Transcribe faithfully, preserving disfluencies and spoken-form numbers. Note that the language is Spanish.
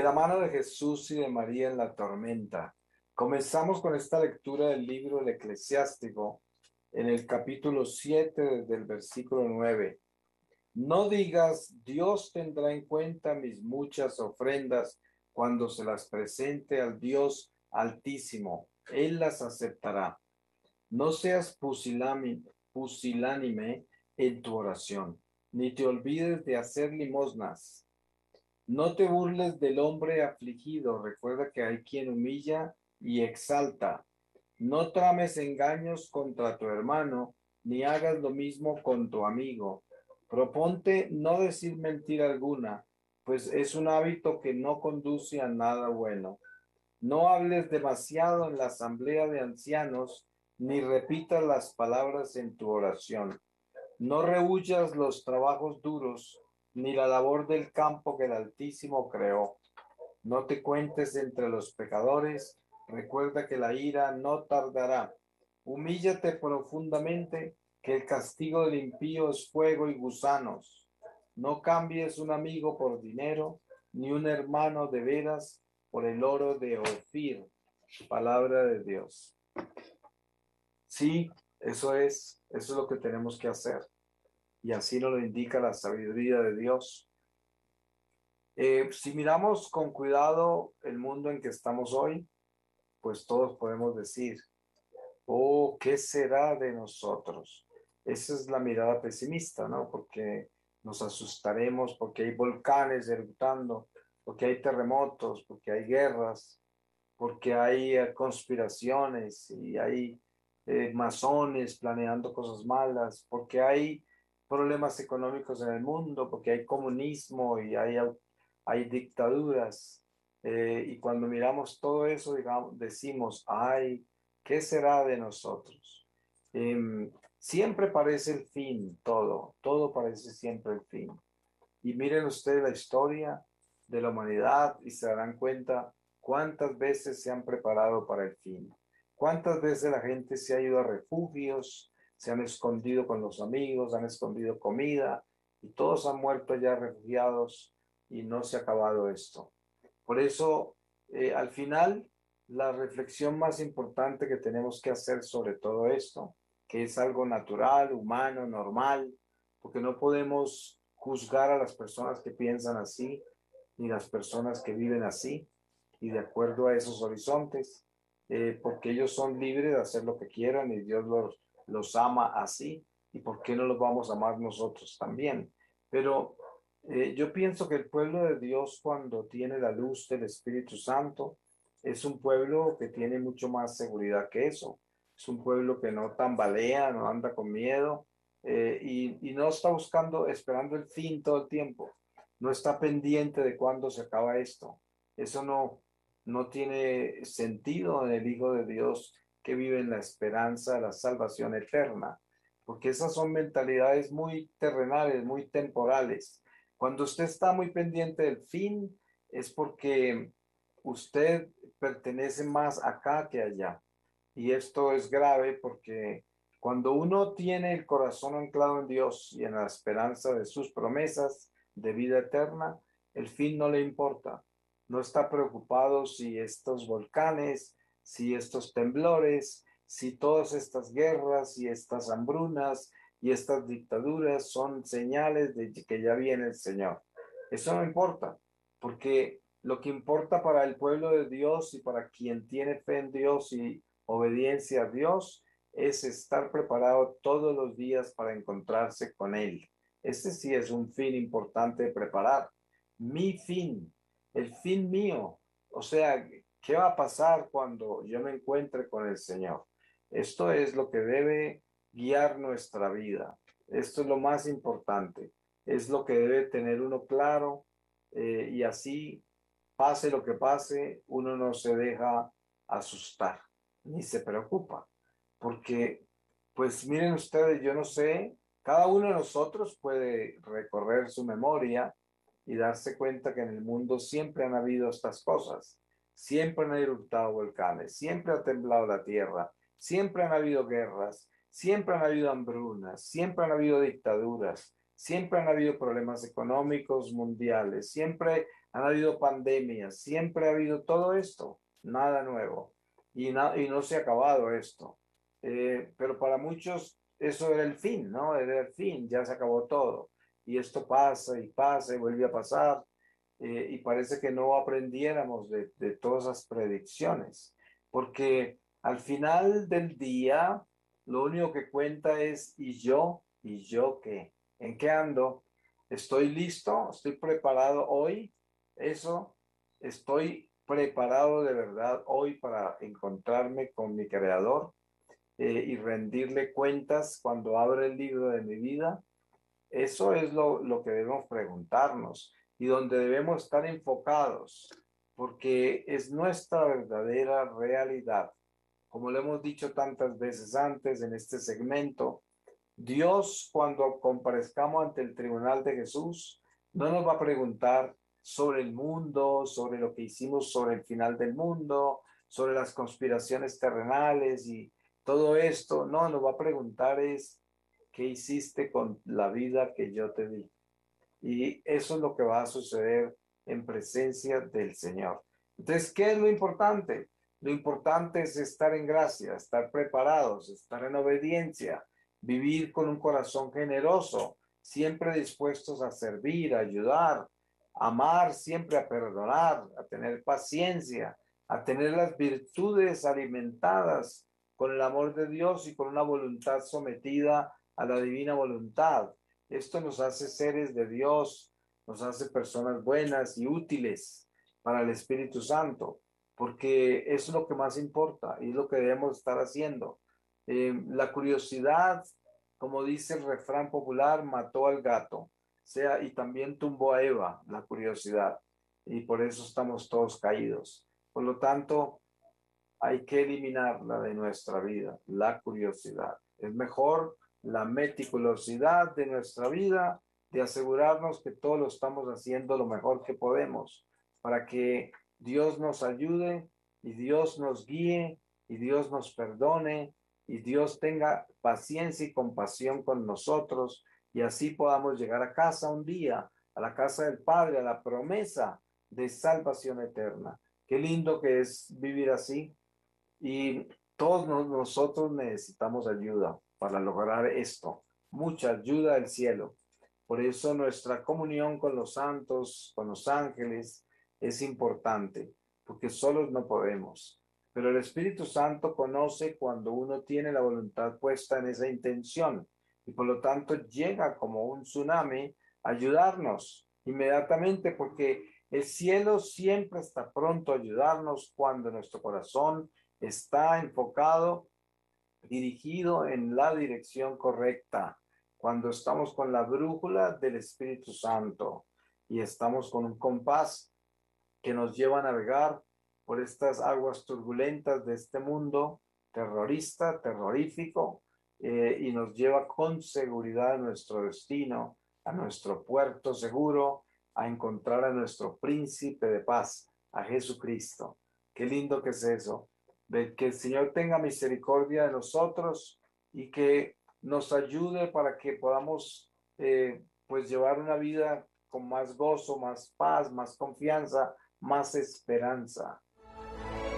De la mano de Jesús y de María en la tormenta. Comenzamos con esta lectura del libro del Eclesiástico en el capítulo siete desde el versículo nueve. No digas, Dios tendrá en cuenta mis muchas ofrendas cuando se las presente al Dios Altísimo. Él las aceptará. No seas pusilánime, pusilánime en tu oración, ni te olvides de hacer limosnas. No te burles del hombre afligido, recuerda que hay quien humilla y exalta. No trames engaños contra tu hermano, ni hagas lo mismo con tu amigo. Proponte no decir mentira alguna, pues es un hábito que no conduce a nada bueno. No hables demasiado en la asamblea de ancianos, ni repitas las palabras en tu oración. No rehuyas los trabajos duros, ni la labor del campo que el Altísimo creó. No te cuentes entre los pecadores, recuerda que la ira no tardará. Humíllate profundamente, que el castigo del impío es fuego y gusanos. No cambies un amigo por dinero, ni un hermano de veras por el oro de Ofir. Palabra de Dios. Sí, eso es, eso es lo que tenemos que hacer. Y así nos lo indica la sabiduría de Dios. Eh, si miramos con cuidado el mundo en que estamos hoy, pues todos podemos decir, oh, ¿qué será de nosotros? Esa es la mirada pesimista, ¿no? Porque nos asustaremos, porque hay volcanes eruptando, porque hay terremotos, porque hay guerras, porque hay eh, conspiraciones y hay eh, masones planeando cosas malas, porque hay problemas económicos en el mundo, porque hay comunismo y hay, au- hay dictaduras. Eh, y cuando miramos todo eso, digamos, decimos, ay, ¿qué será de nosotros? Em, siempre parece el fin, todo, todo parece siempre el fin. Y miren ustedes la historia de la humanidad y se darán cuenta cuántas veces se han preparado para el fin. Cuántas veces la gente se ha ido a refugios, se han escondido con los amigos, han escondido comida y todos han muerto ya refugiados y no se ha acabado esto. Por eso, eh, al final, la reflexión más importante que tenemos que hacer sobre todo esto, que es algo natural, humano, normal, porque no podemos juzgar a las personas que piensan así, ni las personas que viven así, y de acuerdo a esos horizontes, eh, porque ellos son libres de hacer lo que quieran y Dios los, los ama así, y por qué no los vamos a amar nosotros también. Pero eh, yo pienso que el pueblo de Dios, cuando tiene la luz del Espíritu Santo, es un pueblo que tiene mucho más seguridad que eso. Es un pueblo que no tambalea, no anda con miedo, eh, y, y no está buscando, esperando el fin todo el tiempo. No está pendiente de cuándo se acaba esto. Eso no, no tiene sentido en el Hijo de Dios que vive en la esperanza de la salvación eterna, porque esas son mentalidades muy terrenales, muy temporales. Cuando usted está muy pendiente del fin, es porque usted pertenece más acá que allá. Y esto es grave porque cuando uno tiene el corazón anclado en Dios y en la esperanza de sus promesas de vida eterna, el fin no le importa. No está preocupado si estos volcanes, si estos temblores, si todas estas guerras y estas hambrunas y estas dictaduras son señales de que ya viene el Señor. Eso no importa, porque lo que importa para el pueblo de Dios y para quien tiene fe en Dios y obediencia a Dios es estar preparado todos los días para encontrarse con Él. Ese sí es un fin importante de preparar. Mi fin, el fin mío. O sea, ¿qué va a pasar cuando yo me encuentre con el Señor? Esto es lo que debe guiar nuestra vida. Esto es lo más importante. Es lo que debe tener uno claro, eh, y así, pase lo que pase, uno no se deja asustar ni se preocupa. Porque, pues miren ustedes, yo no sé, cada uno de nosotros puede recorrer su memoria y darse cuenta que en el mundo siempre han habido estas cosas. Siempre han eruptado volcanes, siempre ha temblado la tierra, siempre han habido guerras, siempre han habido hambrunas, siempre han habido dictaduras, Siempre han habido problemas económicos mundiales, siempre han habido pandemias, siempre ha habido todo esto, nada nuevo. Y, na- y no se ha acabado esto. Eh, pero para muchos eso era el fin, ¿no? Era el fin, ya se acabó todo. Y esto pasa y pasa y vuelve a pasar. Eh, y parece que no aprendiéramos de, de todas esas predicciones, porque al final del día, lo único que cuenta es, ¿y yo? ¿Y yo qué? ¿En qué ando? ¿Estoy listo? ¿Estoy preparado hoy? Eso, estoy preparado de verdad hoy para encontrarme con mi creador, eh, y rendirle cuentas cuando abra el libro de mi vida. Eso es lo, lo que debemos preguntarnos y donde debemos estar enfocados, porque es nuestra verdadera realidad. Como lo hemos dicho tantas veces antes en este segmento, Dios, cuando comparezcamos ante el tribunal de Jesús, no nos va a preguntar sobre el mundo, sobre lo que hicimos sobre el final del mundo, sobre las conspiraciones terrenales y todo esto. No, nos va a preguntar es, ¿qué hiciste con la vida que yo te di? Y eso es lo que va a suceder en presencia del Señor. Entonces, ¿qué es lo importante? Lo importante es estar en gracia, estar preparados, estar en obediencia, vivir con un corazón generoso, siempre dispuestos a servir, a ayudar, amar, siempre a perdonar, a tener paciencia, a tener las virtudes alimentadas con el amor de Dios y con una voluntad sometida a la divina voluntad. Esto nos hace seres de Dios, nos hace personas buenas y útiles para el Espíritu Santo, porque eso es lo que más importa y es lo que debemos estar haciendo. Eh, la curiosidad, como dice el refrán popular, mató al gato, sea, y también tumbó a Eva, la curiosidad, y por eso estamos todos caídos. Por lo tanto, hay que eliminarla de nuestra vida, la curiosidad. Es mejor la meticulosidad de nuestra vida, de asegurarnos que todo lo estamos haciendo lo mejor que podemos, para que Dios nos ayude y Dios nos guíe y Dios nos perdone y Dios tenga paciencia y compasión con nosotros y así podamos llegar a casa un día, a la casa del Padre, a la promesa de salvación eterna. Qué lindo que es vivir así. Y todos nosotros necesitamos ayuda para lograr esto, mucha ayuda del cielo. Por eso nuestra comunión con los santos, con los ángeles, es importante, porque solos no podemos. Pero el Espíritu Santo conoce cuando uno tiene la voluntad puesta en esa intención y por lo tanto llega como un tsunami a ayudarnos inmediatamente, porque el cielo siempre está pronto a ayudarnos cuando nuestro corazón está enfocado, dirigido en la dirección correcta. Cuando estamos con la brújula del Espíritu Santo y estamos con un compás que nos lleva a navegar por estas aguas turbulentas de este mundo terrorista, terrorífico, eh, y nos lleva con seguridad a nuestro destino, a nuestro puerto seguro, a encontrar a nuestro príncipe de paz, a Jesucristo. Qué lindo que es eso, de que el Señor tenga misericordia de nosotros y que nos ayude para que podamos, eh, pues llevar una vida con más gozo, más paz, más confianza, más esperanza.